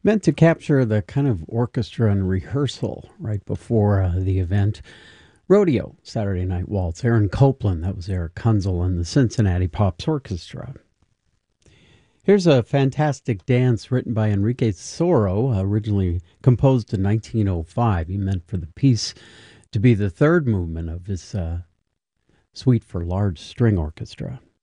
meant to capture the kind of orchestra and rehearsal right before the event. Rodeo, Saturday Night Waltz, Aaron Copland, that was Eric Kunzel, and the Cincinnati Pops Orchestra. Here's a fantastic dance written by Enrique Soro, originally composed in 1905. He meant for the piece to be the third movement of his suite for large string orchestra.